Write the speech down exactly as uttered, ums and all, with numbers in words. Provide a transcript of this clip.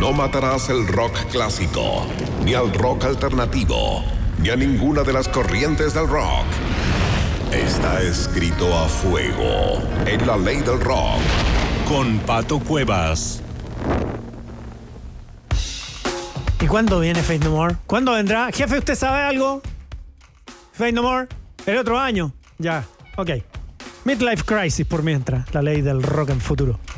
No matarás el rock clásico, ni al rock alternativo, ni a ninguna de las corrientes del rock. Está escrito a fuego en la ley del rock. Con Pato Cuevas. ¿Y cuándo viene Faith No More? ¿Cuándo vendrá? Jefe, ¿usted sabe algo? Faith No More, el otro año. Ya, ok. Midlife Crisis por mientras, la ley del rock en futuro.